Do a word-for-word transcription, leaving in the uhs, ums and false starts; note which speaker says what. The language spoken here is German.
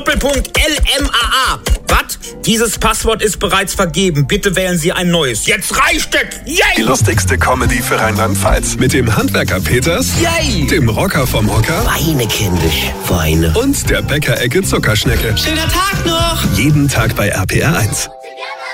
Speaker 1: Doppelpunkt L M A A. Was? Dieses Passwort ist bereits vergeben. Bitte wählen Sie ein neues. Jetzt reicht es! Yay!
Speaker 2: Die lustigste Comedy für Rheinland-Pfalz. Mit dem Handwerker Peters,
Speaker 1: Yay!
Speaker 2: Dem Rocker vom Hocker
Speaker 3: Weine, kindisch, Weine.
Speaker 2: und der Bäckerecke Zuckerschnecke.
Speaker 3: Schöner Tag noch!
Speaker 2: Jeden Tag bei R P R eins.